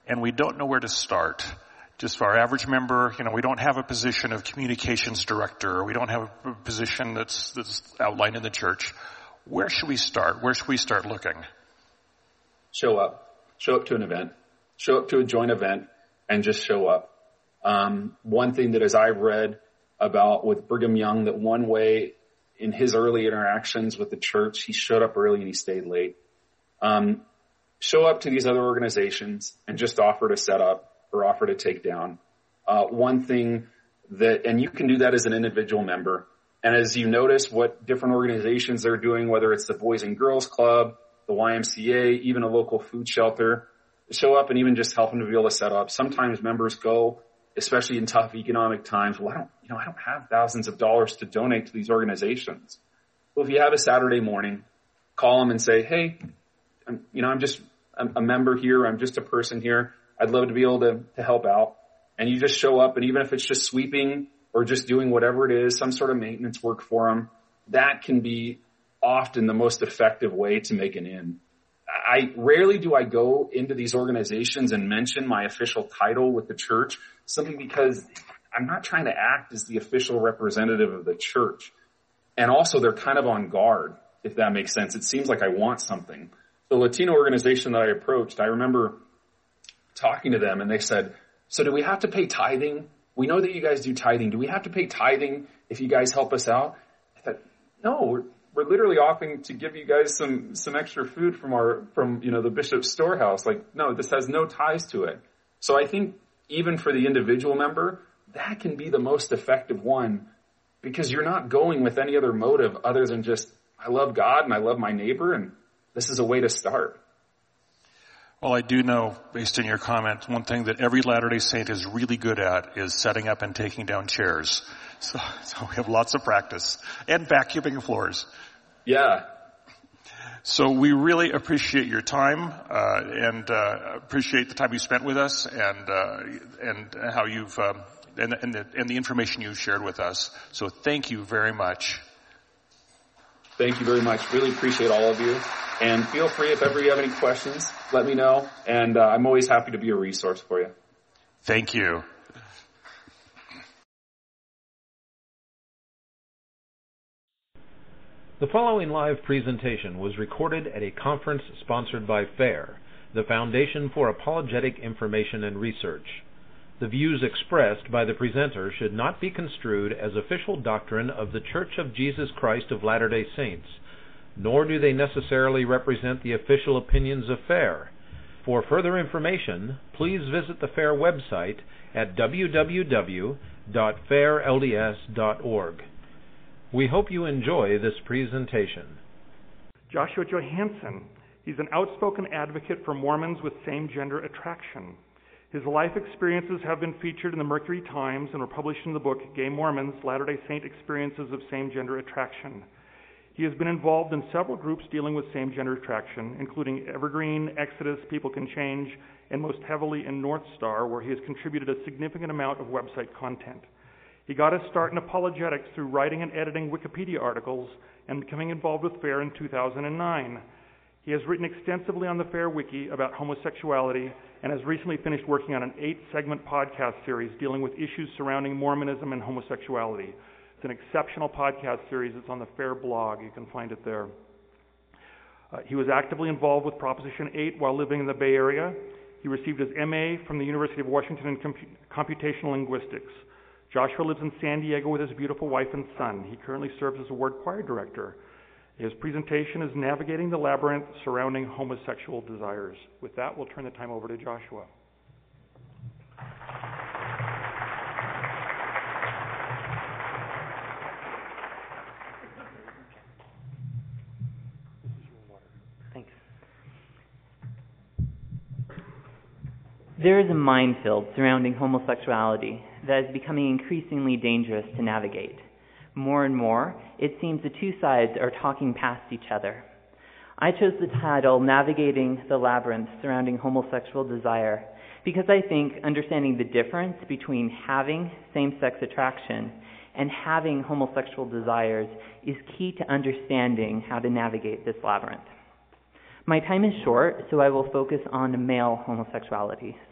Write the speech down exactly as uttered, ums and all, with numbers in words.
and we don't know where to start. Just for our average member, you know, we don't have a position of communications director, or we don't have a position that's, that's outlined in the church. Where should we start? Where should we start looking? Show up. Show up to an event. Show up to a joint event and just show up. Um, one thing that as I've read about with Brigham Young, that one way in his early interactions with the church, he showed up early and he stayed late. Um, show up to these other organizations and just offer to set up or offer to take down. Uh, one thing that, and you can do that as an individual member. And as you notice what different organizations are doing, whether it's the Boys and Girls Club, the Y M C A, even a local food shelter, show up and even just help them to be able to set up. Sometimes members go, especially in tough economic times, well, I don't, you know, I don't have thousands of dollars to donate to these organizations. Well, if you have a Saturday morning, call them and say, hey, I'm, you know, I'm just I'm a member here. I'm just a person here. I'd love to be able to, to help out. And you just show up, and even if it's just sweeping or just doing whatever it is, some sort of maintenance work for them, that can be often the most effective way to make an in. I rarely do I go into these organizations and mention my official title with the church, simply because I'm not trying to act as the official representative of the church. And also they're kind of on guard, if that makes sense. It seems like I want something. The Latino organization that I approached, I remember talking to them and they said, so do we have to pay tithing? We know that you guys do tithing. Do we have to pay tithing if you guys help us out? I thought, no, we're, we're literally offering to give you guys some, some extra food from our, from, you know, the bishop's storehouse. Like, no, this has no ties to it. So I think even for the individual member, that can be the most effective one, because you're not going with any other motive other than just, I love God and I love my neighbor, and this is a way to start. Well, I do know, based on your comment, one thing that every Latter-day Saint is really good at is setting up and taking down chairs. So, so we have lots of practice. And vacuuming floors. Yeah. So we really appreciate your time, uh, and, uh, appreciate the time you spent with us, and, uh, and how you've, um, and, and the, and the information you've shared with us. So thank you very much. Thank you very much. Really appreciate all of you. And feel free, if ever you have any questions, let me know. And uh, I'm always happy to be a resource for you. Thank you. The following live presentation was recorded at a conference sponsored by FAIR, the Foundation for Apologetic Information and Research. The views expressed by the presenter should not be construed as official doctrine of the Church of Jesus Christ of Latter-day Saints, nor do they necessarily represent the official opinions of FAIR. For further information, please visit the FAIR website at w w w dot fair l d s dot org. We hope you enjoy this presentation. Joshua Johansson. He's an outspoken advocate for Mormons with same-gender attraction. His life experiences have been featured in the Mercury Times and were published in the book Gay Mormons, Latter-day Saint Experiences of Same-Gender Attraction. He has been involved in several groups dealing with same-gender attraction, including Evergreen, Exodus, People Can Change, and most heavily in North Star, where he has contributed a significant amount of website content. He got his start in apologetics through writing and editing Wikipedia articles and becoming involved with FAIR in two thousand nine. He has written extensively on the FAIR Wiki about homosexuality and has recently finished working on an eight-segment podcast series dealing with issues surrounding Mormonism and homosexuality. It's an exceptional podcast series. It's on the FAIR blog. You can find it there. Uh, he was actively involved with Proposition eight while living in the Bay Area. He received his M A from the University of Washington in compu- computational linguistics. Joshua lives in San Diego with his beautiful wife and son. He currently serves as a ward choir director. His presentation is Navigating the Labyrinth Surrounding Homosexual Desires. With that, we'll turn the time over to Joshua. Thanks. There is a minefield surrounding homosexuality that is becoming increasingly dangerous to navigate. More and more, it seems the two sides are talking past each other. I chose the title, Navigating the Labyrinth Surrounding Homosexual Desire, because I think understanding the difference between having same-sex attraction and having homosexual desires is key to understanding how to navigate this labyrinth. My time is short, so I will focus on male homosexuality